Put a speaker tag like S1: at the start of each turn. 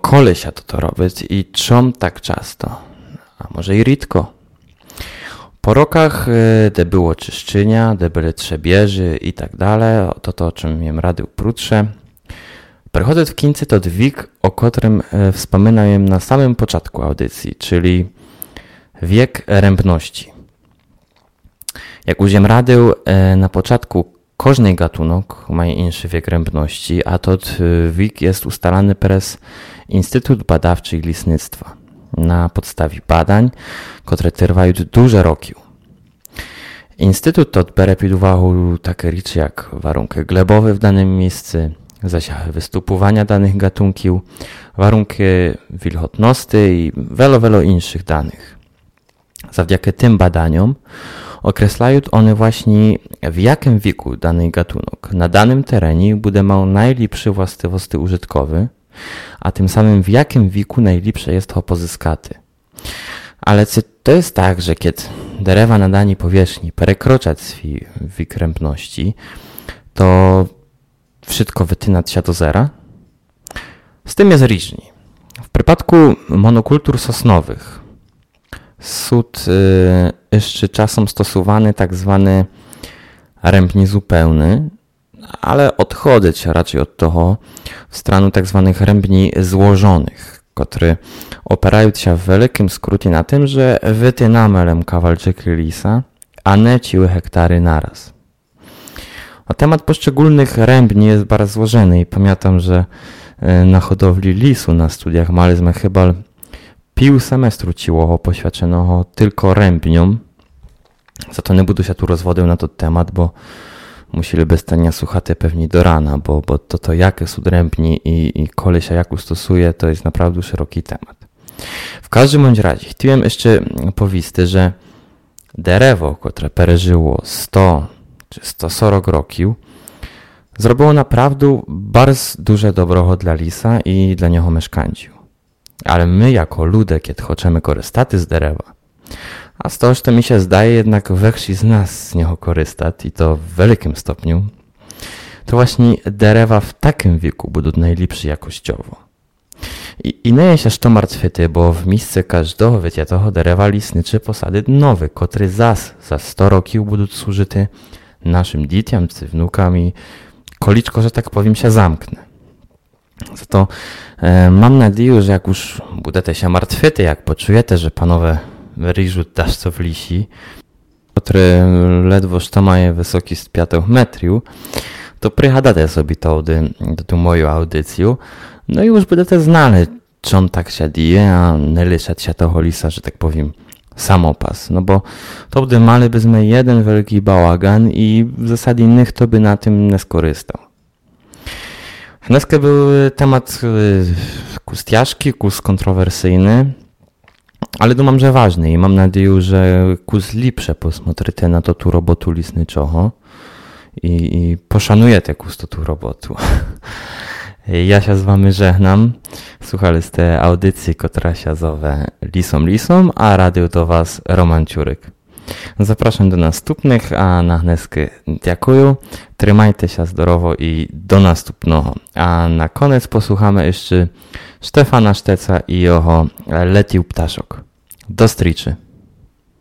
S1: kolesia to robić i czom tak często, a może i ritko. Po rokach, gdy było czyszczenia, gdy były trzebieży i tak dalej, to o czym miałem radył krótsze. Przychodzę w końcu to wiek, o którym wspominałem na samym początku audycji, czyli wiek rębności. Jak już radył, na początku każdy gatunek ma inny wiek rębności, a to wiek jest ustalany przez Instytut Badawczy Lisnictwa na podstawie badań, które trwają duże roki. Instytut to bierze pod uwagę takie rzeczy jak warunki glebowe w danym miejscu, zasiachy występowania danych gatunków, warunki wilgotności i wiele innych danych. Zawdzięki tym badaniom określają one właśnie, w jakim wieku dany gatunek na danym terenie będzie miał najlepsze właściwości użytkowe, a tym samym w jakim wieku najlepsze jest go pozyskać. Ale czy to jest tak, że kiedy derewa na danej powierzchni przekroczać swój wiek rębności, to wszystko wytynać się do zera? Z tym jest różnie. W przypadku monokultur sosnowych sód jeszcze czasem stosowany tak zwany ręb niezupełny, ale odchodzić raczej od tego w stronę tak zwanych rębni złożonych, które opierają się w wielkim skrócie na tym, że wytynamy kawalczyki lisa, a nie ciły hektary naraz. A temat poszczególnych rębni jest bardzo złożony i pamiętam, że na hodowli lisu na studiach maliśmy chyba pół semestru ciłowo poświęconego tylko rębniom. Za to nie budu się tu rozwodził na ten temat, bo musieliby stania słuchaty pewnie do rana, bo to jakie są rębni i kolesia jak stosuje, to jest naprawdę szeroki temat. W każdym bądź razie chciałem jeszcze powiedzieć, że derewo, które przeżyło 100 czy 140 roków, zrobiło naprawdę bardzo duże dobro dla lisa i dla niego mieszkańców. Ale my jako ludzie, kiedy chcemy korzystać z derewa, a z tego, że mi się zdaje, jednak większość z nas z niego korzystać i to w wielkim stopniu, to właśnie derewa w takim wieku będą najlepsze jakościowo. I nie jest aż to martwiety, bo w miejsce każdego wyciętego derewa lisniczy posady nowy, który za 100 roków będą służyć naszym dzieciom czy wnukom i koliczko, że tak powiem, się zamknę. Za to mam nadzieję, że jak już budete się martwiety, jak poczujecie, że panowie ryżu dasz co w lisi, który ledwo što ma wysoki z 5 metrów, to przychadacie sobie to do tą moją audycję, no i już będziecie znali, czym tak się dzieje, a nie liczyć się toho lisa, że tak powiem, samopas. No bo to by malibyśmy jeden wielki bałagan i w zasadzie nikt by na tym nie skorzystał. Dneska był temat kustiaszki, kus kontrowersyjny, ale dumam, że ważny i mam nadzieję, że kus lepsze posмотрите na to tu robotu lisnyczego i poszanujecie kus to tu robotu. Ja się z wami żegnam. Słuchaliście audycji, która się zowie Lisom, a radio do was Roman Ciuryk. Zapraszam do następnych, a na dneskę dziękuję. Trzymajcie się zdrowo i do następnego. A na koniec posłuchamy jeszcze Stefana Szteca i jego Lecił ptaszok. Do stryczy.